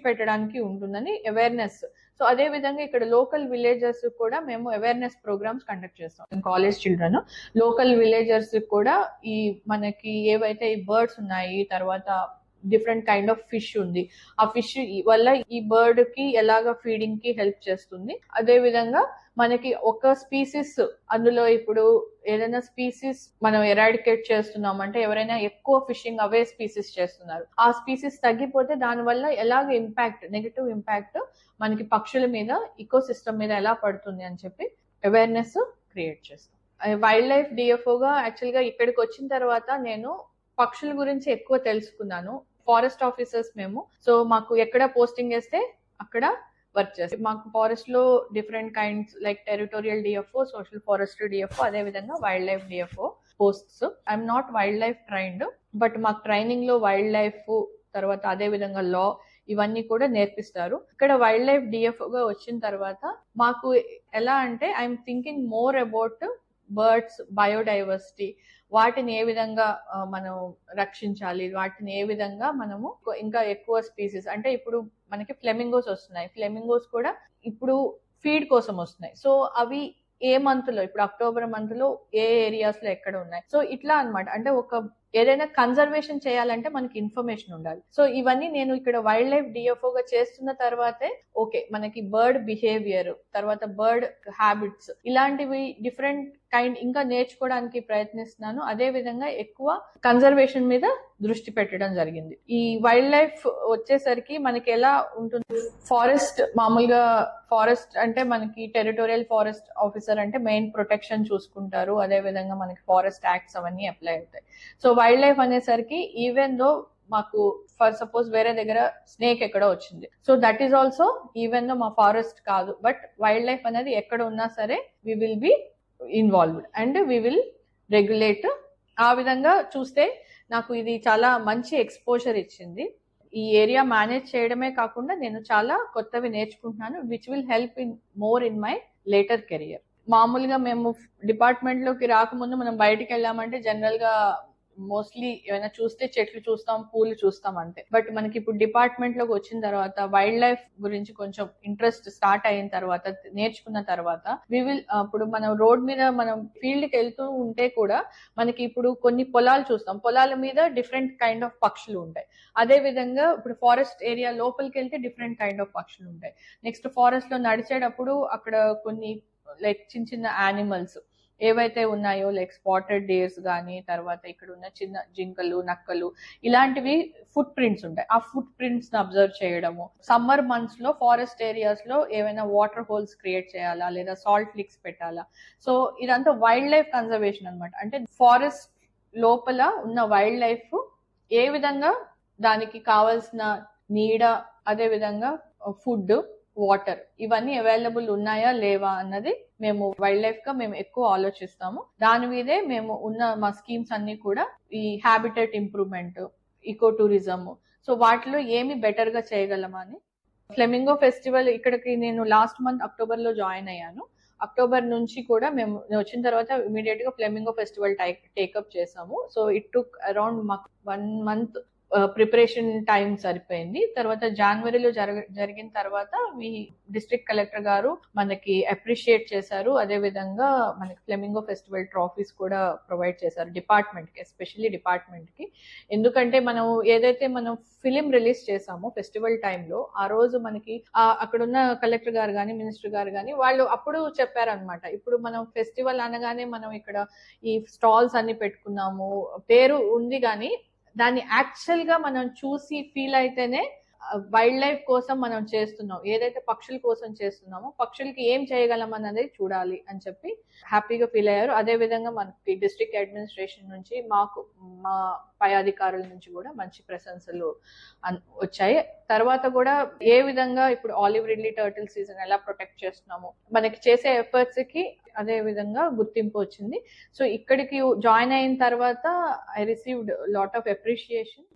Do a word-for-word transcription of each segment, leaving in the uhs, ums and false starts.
పెట్టడానికి ఉంటుందని awareness. So అదే విధంగా ఇక్కడ లోకల్ విలేజర్స్ కూడా మేము అవేర్నెస్ ప్రోగ్రామ్స్ కండక్ట్ చేస్తాం. కాలేజ్ చిల్డ్రన్ లోకల్ విలేజర్స్ కూడా ఈ మనకి ఏవైతే ఈ బర్డ్స్ ఉన్నాయి, తర్వాత డిఫరెంట్ కైండ్ ఆఫ్ ఫిష్ ఉంది, ఆ ఫిష్ వల్ల ఈ బర్డ్ కి ఎలాగా ఫీడింగ్ కి హెల్ప్ చేస్తుంది. అదే విధంగా మనకి ఒక స్పీసీస్ అందులో ఇప్పుడు ఏదైనా స్పీసీస్ మనం ఎరాడికేట్ చేస్తున్నాం అంటే ఎవరైనా ఎక్కువ ఫిషింగ్ అవే స్పీసీస్ చేస్తున్నారు, ఆ స్పీసీస్ తగ్గిపోతే దాని వల్ల ఎలాగ ఇంపాక్ట్, నెగటివ్ ఇంపాక్ట్ మనకి పక్షుల మీద, ఇకో సిస్టమ్ మీద ఎలా పడుతుంది అని చెప్పి అవేర్నెస్ క్రియేట్ చేస్తాం. వైల్డ్ లైఫ్ డిఎఫ్ఓగా యాక్చువల్ గా ఇక్కడికి వచ్చిన తర్వాత నేను పక్షుల గురించి ఎక్కువ తెలుసుకున్నాను. ఫారెస్ట్ ఆఫీసర్స్ మేము, సో మాకు ఎక్కడ పోస్టింగ్ వేస్తే అక్కడ వర్క్ చేస్తాం. మాకు ఫారెస్ట్ లో different kinds like territorial DFO, social forestry DFO, అదే విధంగా wild life DFO posts. I'm not wild life trained, but మాకు ట్రైనింగ్ లో వైల్డ్ లైఫ్ తర్వాత అదే విధంగా లా ఇవన్నీ కూడా నేర్పిస్తారు. ఇక్కడ వైల్డ్ లైఫ్ డిఎఫ్ఓగా వచ్చిన తర్వాత మాకు ఎలా అంటే I'm thinking more about birds biodiversity, వాటిని ఏ విధంగా మనం రక్షించాలి, వాటిని ఏ విధంగా మనము ఇంకా ఎక్కువ స్పీసీస్ అంటే ఇప్పుడు మనకి ఫ్లెమింగోస్ వస్తున్నాయి, ఫ్లెమింగోస్ కూడా ఇప్పుడు ఫీడ్ కోసం వస్తున్నాయి. సో అవి ఏ మంత్ లో, ఇప్పుడు అక్టోబర్ మంత్ లో ఏ ఏరియాస్ లో ఎక్కడ ఉన్నాయి, సో ఇట్లా అన్నమాట. అంటే ఒక ఏదైనా కన్జర్వేషన్ చేయాలంటే మనకి ఇన్ఫర్మేషన్ ఉండాలి. సో ఇవన్నీ నేను ఇక్కడ వైల్డ్ లైఫ్ డిఎఫ్ఓగా చేస్తున్న తర్వాతే ఓకే మనకి బర్డ్ బిహేవియర్, తర్వాత బర్డ్ హ్యాబిట్స్ ఇలాంటివి డిఫరెంట్ కైండ్ ఇంకా నేర్చుకోవడానికి ప్రయత్నిస్తున్నాను. అదే విధంగా ఎక్కువ కన్జర్వేషన్ మీద దృష్టి పెట్టడం జరిగింది. ఈ వైల్డ్ లైఫ్ వచ్చేసరికి మనకి ఎలా ఉంటుంది, ఫారెస్ట్ మామూలుగా ఫారెస్ట్ అంటే మనకి టెరిటోరియల్ ఫారెస్ట్ ఆఫీసర్ అంటే మెయిన్ ప్రొటెక్షన్ చూసుకుంటారు, అదే విధంగా మనకి ఫారెస్ట్ యాక్ట్స్ అవన్నీ అప్లై అవుతాయి. సో వైల్డ్ లైఫ్ అనేసరికి ఈవెన్ దో మాకు ఫర్ సపోజ్ వేరే దగ్గర స్నేక్ ఎక్కడ వచ్చింది, so that is also even though మా ఫారెస్ట్ కాదు, బట్ వైల్డ్ లైఫ్ అనేది ఎక్కడ ఉన్నా సరే we will be involved and we will regulate. ఆ విధంగా చూస్తే నాకు ఇది చాలా మంచి ఎక్స్పోజర్ ఇచ్చింది. ఈ ఏరియా మేనేజ్ చేయడమే కాకుండా నేను చాలా కొత్తవి నేర్చుకుంటున్నాను, which will help in more in my later career. మామూలుగా మేము డిపార్ట్మెంట్ లోకి రాకముందు మనం బయటికి వెళ్ళామంటే జనరల్ గా మోస్ట్లీ ఏమైనా చూస్తే చెట్లు చూస్తాం, పూలు చూస్తాం అంతే. బట్ మనకి ఇప్పుడు డిపార్ట్మెంట్ లోకి వచ్చిన తర్వాత వైల్డ్ లైఫ్ గురించి కొంచెం ఇంట్రెస్ట్ స్టార్ట్ అయిన తర్వాత, నేర్చుకున్న తర్వాత వి విల్ ఇప్పుడు మనం రోడ్ మీద మనం ఫీల్డ్ కి వెళ్తూ ఉంటే కూడా మనకి ఇప్పుడు కొన్ని పొలాలు చూస్తాం, పొలాల మీద డిఫరెంట్ కైండ్ ఆఫ్ పక్షులు ఉంటాయి. అదే విధంగా ఇప్పుడు ఫారెస్ట్ ఏరియా లోపలికి వెళ్తే డిఫరెంట్ కైండ్ ఆఫ్ పక్షులు ఉంటాయి. నెక్స్ట్ ఫారెస్ట్ లో నడిచేటప్పుడు అక్కడ కొన్ని లైక్ చిన్న చిన్న యానిమల్స్ ఏవైతే ఉన్నాయో లైక్ స్పాటెడ్ డేర్స్ కానీ, తర్వాత ఇక్కడ ఉన్న చిన్న జింకలు, నక్కలు ఇలాంటివి ఫుట్ ప్రింట్స్ ఉంటాయి. ఆ ఫుట్ ప్రింట్స్ ని అబ్జర్వ్ చేయడము. సమ్మర్ మంత్స్ లో ఫారెస్ట్ ఏరియాస్ లో ఏమైనా వాటర్ హోల్స్ క్రియేట్ చేయాలా లేదా సాల్ట్ లిక్స్ పెట్టాలా, సో ఇదంతా వైల్డ్ లైఫ్ కన్జర్వేషన్ అనమాట. అంటే ఫారెస్ట్ లోపల ఉన్న వైల్డ్ లైఫ్ ఏ విధంగా దానికి కావాల్సిన నీడ, అదే విధంగా ఫుడ్, వాటర్ ఇవన్నీ అవైలబుల్ ఉన్నాయా లేవా అన్నది మేము వైల్డ్ లైఫ్ గా మేము ఎక్కువ ఆలోచిస్తాము. దాని మీదే మేము ఉన్న మా స్కీమ్స్ అన్ని కూడా ఈ habitat improvement, eco tourism, so వాటిలో ఏమి బెటర్ గా చేయగలమా అని. ఫ్లెమింగో ఫెస్టివల్ ఇక్కడికి నేను లాస్ట్ మంత్ అక్టోబర్ లో జాయిన్ అయ్యాను. అక్టోబర్ నుంచి కూడా మేము వచ్చిన తర్వాత ఇమీడియట్ గా ఫ్లెమింగో ఫెస్టివల్ టేకప్ చేసాము. సో ఇట్ టుక్ అరౌండ్ మాకు వన్ మంత్ ప్రిపరేషన్ టైం సరిపోయింది. తర్వాత జనవరిలో జరగ జరిగిన తర్వాత మీ డిస్ట్రిక్ట్ కలెక్టర్ గారు మనకి అప్రిషియేట్ చేశారు. అదే విధంగా మనకి ఫ్లెమింగో ఫెస్టివల్ ట్రాఫీస్ కూడా ప్రొవైడ్ చేశారు డిపార్ట్మెంట్ కి, ఎస్పెషల్లీ డిపార్ట్మెంట్ కి. ఎందుకంటే మనం ఏదైతే మనం ఫిలిం రిలీజ్ చేసామో ఫెస్టివల్ టైంలో, ఆ రోజు మనకి అక్కడున్న కలెక్టర్ గారు కానీ, మినిస్టర్ గారు కానీ వాళ్ళు అప్పుడు చెప్పారనమాట, ఇప్పుడు మనం ఫెస్టివల్ అనగానే మనం ఇక్కడ ఈ స్టాల్స్ అన్ని పెట్టుకున్నాము, పేరు ఉంది కానీ దాన్ని యాక్చువల్ గా మనం చూసి ఫీల్ అయితేనే వైల్డ్ లైఫ్ కోసం మనం చేస్తున్నాం, ఏదైతే పక్షుల కోసం చేస్తున్నామో పక్షులకి ఏం చేయగలం అన్నది చూడాలి అని చెప్పి హ్యాపీగా ఫీల్ అయ్యారు. అదే విధంగా మనకి డిస్ట్రిక్ట్ అడ్మినిస్ట్రేషన్ నుంచి మాకు మా పై అధికారుల నుంచి కూడా మంచి ప్రశంసలు వచ్చాయి. తర్వాత కూడా ఏ విధంగా ఇప్పుడు ఆలివ్ రిడ్లీ టర్టిల్ సీజన్ ఎలా ప్రొటెక్ట్ చేస్తున్నామో మనకి చేసే ఎఫర్ట్స్ కి అదే విధంగా గుర్తింపు వచ్చింది. సో ఇక్కడికి జాయిన్ అయిన తర్వాత I received lot of appreciation.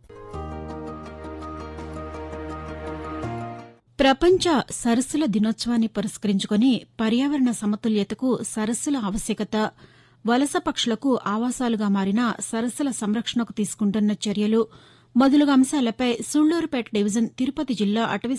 ప్రపంచ సరస్సుల దినోత్సవాన్ని పురస్కరించుకుని పర్యావరణ సమతుల్యతకు సరస్సుల ఆవశ్యకత, వలస పక్షులకు ఆవాసాలుగా మారిన సరస్సుల సంరక్షణకు తీసుకుంటున్న చర్యలు మొదలగు అంశాలపై సూళ్లూరుపేట డివిజన్ తిరుపతి జిల్లా అటవీ